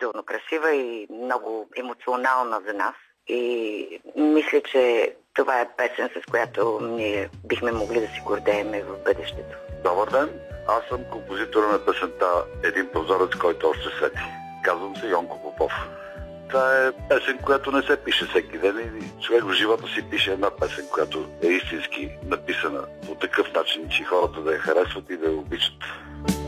изключително красива и много емоционална за нас. И мисля, че това е песен, с която ние бихме могли да се гордеем в бъдещето. Добър ден! Аз съм композитор на песента "Един прозорец, който още свети". Казвам се Йонко Попов. Това е песен, която не се пише всеки ден и човек в живота си пише една песен, която е истински написана по такъв начин, че хората да я харесват и да я обичат.